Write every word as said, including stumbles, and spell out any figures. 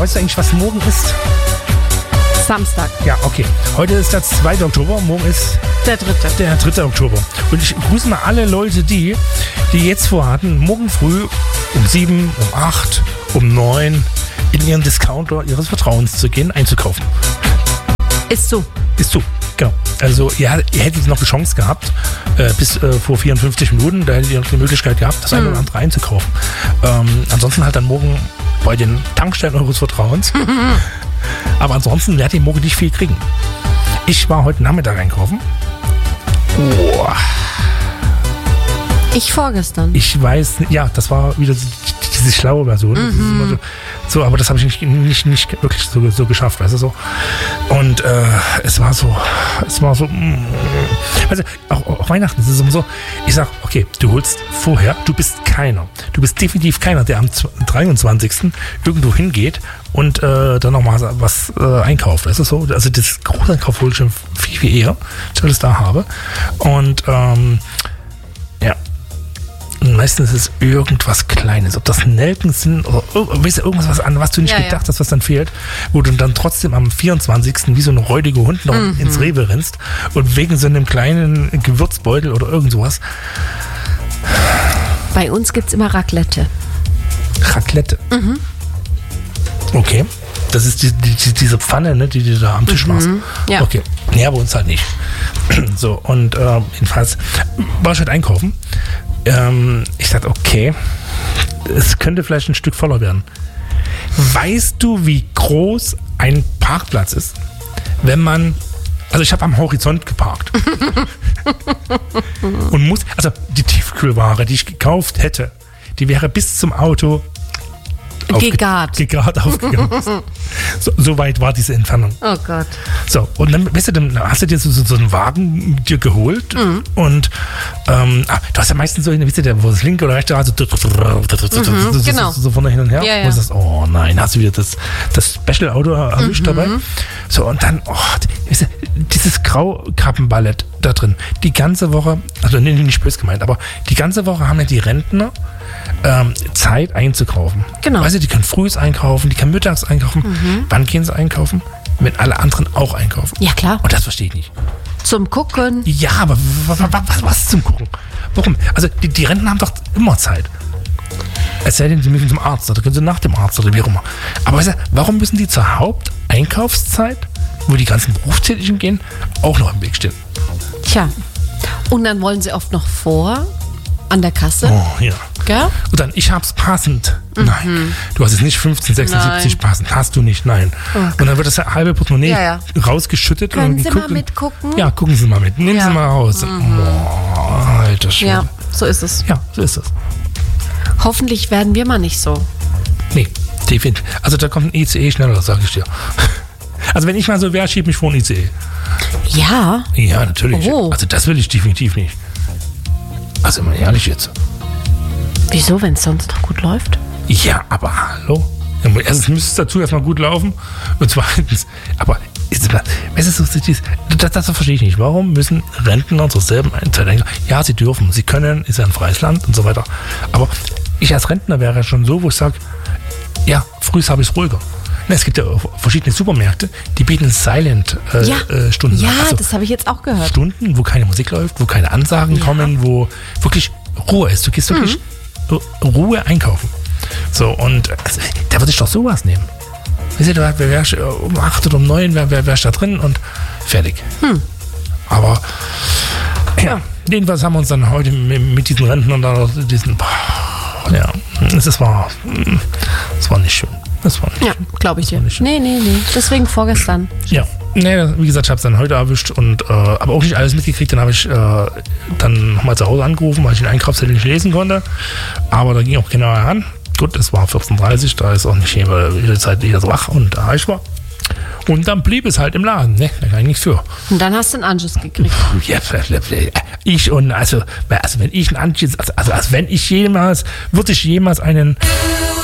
weißt du eigentlich, was morgen ist? Samstag. Ja, okay. Heute ist der zweite Oktober, morgen ist Der dritte. der dritte Oktober. Und ich grüße mal alle Leute, die, die jetzt vorhatten, morgen früh um sieben, um acht, um neun in ihren Discounter ihres Vertrauens zu gehen, einzukaufen. Ist so. Ist so, genau. Also ihr, ihr hättet noch die Chance gehabt, äh, bis äh, vor vierundfünfzig Minuten, da hättet ihr noch die Möglichkeit gehabt, das eine oder andere einzukaufen. Ähm, ansonsten halt dann morgen bei den Tankstellen eures Vertrauens. Aber ansonsten werdet ihr morgen nicht viel kriegen. Ich war heute Nachmittag einkaufen. Boah. Ich vorgestern. Ich weiß, ja, das war wieder so, diese schlaue Version. Das ist immer so, so, aber das habe ich nicht, nicht, nicht wirklich so, so geschafft, weißt du so. Und äh, es war so, es war so, mm, also auch, auch Weihnachten ist es immer so, ich sag, okay, du holst vorher, du bist keiner. Du bist definitiv keiner, der am dreiundzwanzigsten irgendwo hingeht und äh, dann nochmal was äh, einkauft, weißt du so. Also das Großeinkauf hole ich schon viel, viel eher, als ich das da habe. Und ähm, ja. Und meistens ist es irgendwas Kleines, ob das Nelken sind oder weißt du, irgendwas, was, an was du nicht ja, gedacht ja. hast, was dann fehlt, wo du dann trotzdem am vierundzwanzigsten wie so ein räudiger Hund noch mhm. ins Rewe rennst und wegen so einem kleinen Gewürzbeutel oder irgend sowas. Bei uns gibt es immer Raclette. Raclette? Mhm. Okay. Das ist die, die, diese Pfanne, ne, die du da am Tisch machst. Mhm. Ja. Okay. Nee, bei uns halt nicht. So, und äh, jedenfalls war ich halt einkaufen. Ähm, ich dachte, okay, es könnte vielleicht ein Stück voller werden. Weißt du, wie groß ein Parkplatz ist, wenn man, also ich habe am Horizont geparkt und muss, also die Tiefkühlware, die ich gekauft hätte, die wäre bis zum Auto gegart. gegart aufgegangen. so, so weit war diese Entfernung. Oh Gott. So, und dann, weißt du, dann hast du dir so, so, so einen Wagen dir geholt mhm. und ähm, ah, du hast ja meistens so, weißt du, wo das linke oder rechte, also mhm, so, genau. so, so von da hin und her. Ja, ja. Und du sagst, oh nein, hast du wieder das, das Special-Auto erwischt mhm. dabei. So, und dann, oh, weißt du, dieses Graukrabbenballett da drin, die ganze Woche, also nee, nicht böse gemeint, aber die ganze Woche haben ja die Rentner ähm, Zeit einzukaufen. Genau. Weißt du, die können frühs einkaufen, die können mittags einkaufen. Mhm. Wann gehen sie einkaufen? Wenn alle anderen auch einkaufen. Ja, klar. Und das verstehe ich nicht. Zum Gucken. Ja, aber was, was, was zum Gucken? Warum? Also die, die Rentner haben doch immer Zeit. Es sei denn, sie müssen zum Arzt oder können sie nach dem Arzt oder wie auch immer. Aber weißt du, warum müssen die zur Haupteinkaufszeit, wo die ganzen Berufstätigen gehen, auch noch im Weg stehen? Tja. Und dann wollen sie oft noch vor an der Kasse. Oh, ja. Gell? Und dann, ich hab's passend. Mhm. Nein. Du hast es nicht fünfzehn, sechsundsiebzig Nein. passend. Hast du nicht, nein. Okay. Und dann wird das halbe Portemonnaie Ja, ja. rausgeschüttet. Können und Sie gucken, mal mitgucken? Ja, gucken Sie mal mit. Nehmen Ja. Sie mal raus. Mhm. Boah, alter Schwede. Ja, so ist es. Ja, so ist es. Hoffentlich werden wir mal nicht so. Nee, definitiv. Also da kommt ein I C E schneller, sag ich dir. Also wenn ich mal so wäre, schieb mich vor ein I C E. Ja. Ja, natürlich. Oh. Also das will ich definitiv nicht. Also mal ehrlich jetzt. Wieso, wenn es sonst doch gut läuft? Ja, aber hallo? Erstens müsste es dazu erstmal gut laufen. Und zweitens, aber ist das, weißt du, so, das, das verstehe ich nicht. Warum müssen Rentner zur selben Zeit denken, ja, sie dürfen, sie können, ist ja ein freies Land und so weiter. Aber ich als Rentner wäre schon so, wo ich sage, ja, früh habe ich es ruhiger. Na, es gibt ja verschiedene Supermärkte, die bieten Silent-Stunden. Ja, äh, ja also das habe ich jetzt auch gehört. Stunden, wo keine Musik läuft, wo keine Ansagen Ja. kommen, wo wirklich Ruhe ist. Du gehst wirklich mhm. Ruhe einkaufen. So, und also, da würde ich doch sowas nehmen. Weißt du, da wäre ich um acht oder um neun, wäre wär, wär ich da drin und fertig. Hm. Aber ja, jedenfalls haben wir uns dann heute mit, mit diesen Rentnern da diesen, ja, das war, das war nicht schön. Das war nicht Ja, schön. glaube ich Das war dir. nicht schön. Nee, nee, nee. Deswegen vorgestern. Ja, nee, wie gesagt, ich habe es dann heute erwischt und äh, aber auch nicht alles mitgekriegt. Dann habe ich äh, dann nochmal zu Hause angerufen, weil ich den Einkaufszettel nicht lesen konnte. Aber da ging auch keiner ran. Gut, es war vierzehn Uhr dreißig, da ist auch nicht jede Zeit jeder so wach und erreichbar. Und dann blieb es halt im Laden, ne? Da kann ich nichts für. Und dann hast du einen Anschiss gekriegt. Ja, ich und also, also wenn ich einen Anschiss, also, also als wenn ich jemals, würde ich jemals einen